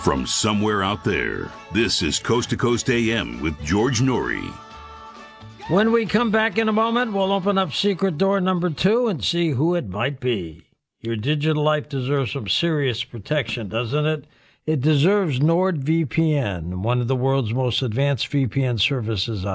From somewhere out there, this is Coast to Coast AM with George Noory. When we come back in a moment, we'll open up secret door number 2 and see who it might be. Your digital life deserves some serious protection, doesn't it? It deserves NordVPN, one of the world's most advanced VPN services